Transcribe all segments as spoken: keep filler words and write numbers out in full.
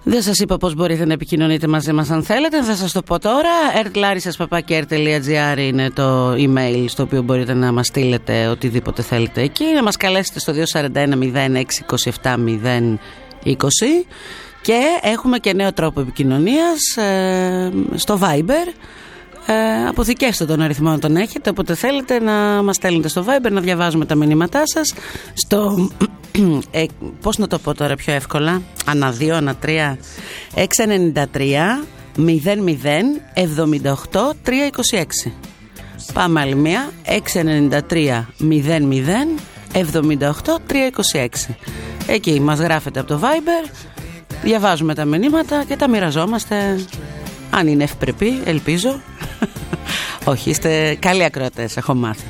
Δεν σας είπα πώς μπορείτε να επικοινωνείτε μαζί μας αν θέλετε. Θα σας το πω τώρα. ertlarisas παπάκι ert τελεία gr είναι το email στο οποίο μπορείτε να μας στείλετε οτιδήποτε θέλετε εκεί. Να μας καλέσετε στο δύο τέσσερα ένα μηδέν έξι δύο επτά μηδέν είκοσι. Και έχουμε και νέο τρόπο επικοινωνίας ε, στο Viber. Ε, αποθηκεύστε τον αριθμό να τον έχετε. Όποτε θέλετε να μας στέλνετε στο Viber, να διαβάζουμε τα μηνύματά σας. Στο ε, πώς να το πω τώρα πιο εύκολα, ανά δύο, ανά τρία, έξι εννιά τρία μηδέν μηδέν εβδομήντα οκτώ τρία είκοσι έξι. Πάμε άλλη μία. Έξι εννιά τρία μηδέν μηδέν εβδομήντα οκτώ τρία είκοσι έξι. Εκεί μας γράφετε από το Viber, διαβάζουμε τα μηνύματα και τα μοιραζόμαστε. Αν είναι ευπρεπή, ελπίζω. Όχι, είστε καλοί ακροατές, έχω μάθει.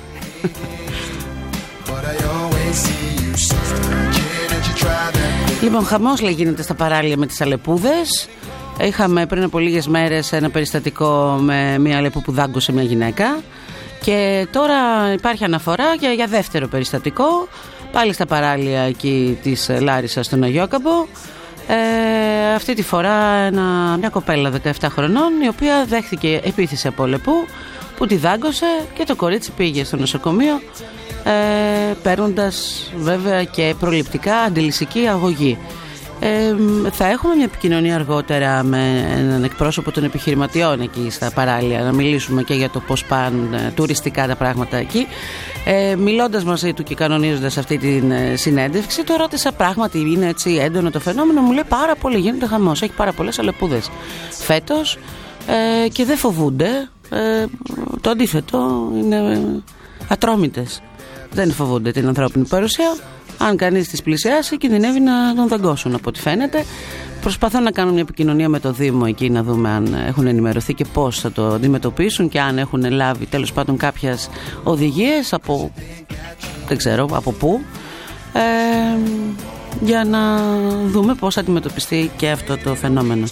Λοιπόν, χαμός λέει γίνεται στα παράλια με τις αλεπούδες. Είχαμε πριν από λίγες μέρες ένα περιστατικό με μια αλεπού που δάγκωσε μια γυναίκα. Και τώρα υπάρχει αναφορά για, για δεύτερο περιστατικό. Πάλι στα παράλια εκεί της Λάρισσας στον Αγιόκαμπο. Ε, αυτή τη φορά ένα, μια κοπέλα δεκαεπτά χρονών, η οποία δέχθηκε επίθεση από αλεπού που τη δάγκωσε και το κορίτσι πήγε στο νοσοκομείο, ε, παίρνοντας βέβαια και προληπτικά αντιλυσική αγωγή. Ε, θα έχουμε μια επικοινωνία αργότερα με έναν εκπρόσωπο των επιχειρηματιών εκεί στα παράλια, να μιλήσουμε και για το πώς πάνε τουριστικά τα πράγματα εκεί. Ε, μιλώντας μαζί του και κανονίζοντας αυτή την ε, συνέντευξη, το ρώτησα πράγματι είναι έτσι έντονο το φαινόμενο. Μου λέει πάρα πολύ, γίνεται χαμός, έχει πάρα πολλές αλεπούδες φέτος ε, και δεν φοβούνται, ε, το αντίθετο, είναι ατρόμητες, δεν φοβούνται την ανθρώπινη παρουσία. Αν κανείς τις πλησιάσει, κινδυνεύει να τον δαγκώσουν από ό,τι φαίνεται. Προσπαθώ να κάνω μια επικοινωνία με το Δήμο εκεί, να δούμε αν έχουν ενημερωθεί και πώς θα το αντιμετωπίσουν και αν έχουν λάβει τέλος πάντων κάποιες οδηγίες από, δεν ξέρω από πού, ε, για να δούμε πώς θα αντιμετωπιστεί και αυτό το φαινόμενο.